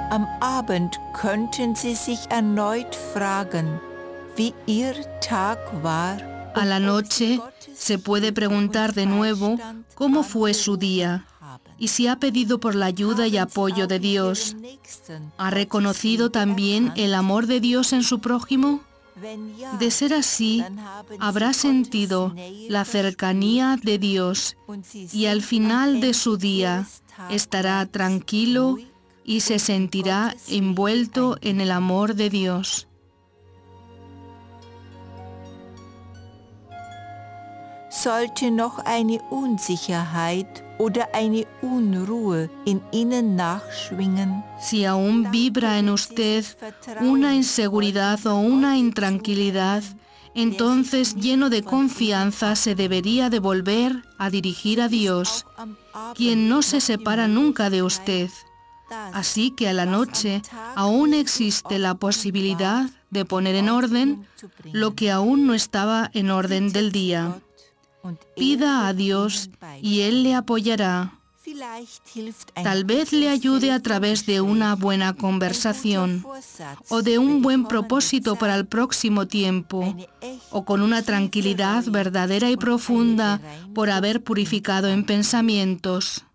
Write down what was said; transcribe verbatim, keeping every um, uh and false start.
Am Abend könnten Sie sich erneut fragen, wie Ihr Tag war. A la noche se puede preguntar de nuevo cómo fue su día y si ha pedido por la ayuda y apoyo de Dios. ¿Ha reconocido también el amor de Dios en su prójimo? De ser así, habrá sentido la cercanía de Dios y al final de su día estará tranquilo y se sentirá envuelto en el amor de Dios. Sollte noch eine Unsicherheit oder eine Unruhe in Ihnen nachschwingen, si aún vibra en usted una inseguridad o una intranquilidad, entonces lleno de confianza se debería de volver a dirigir a Dios, quien no se separa nunca de usted. Así que a la noche aún existe la posibilidad de poner en orden lo que aún no estaba en orden del día. Pida a Dios y Él le apoyará. Tal vez le ayude a través de una buena conversación o de un buen propósito para el próximo tiempo o con una tranquilidad verdadera y profunda por haber purificado en pensamientos.